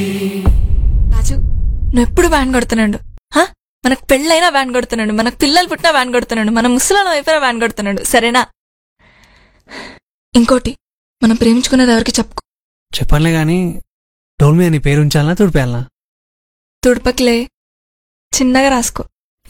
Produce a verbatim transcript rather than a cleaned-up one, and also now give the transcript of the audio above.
రాజు నువ్వు ఎప్పుడు వ్యాన్ కొడుతున్నాడు. మనకు పెళ్ళైనా వ్యాన్ కొడుతున్నాడు, మనకు పిల్లలు పుట్టినా వ్యాన్ కొడుతున్నాడు, మన ముసలాల వైపున వ్యాన్ కొడుతున్నాడు. సరేనా? ఇంకోటి, మనం ప్రేమించుకున్నది ఎవరికి చెప్పుకో. చెప్పనులే గాని డోల్ మీద నీ పేరు ఉంచాలనా తుడిపేయాలనా? తుడపకిలే, చిన్నగా రాసుకో.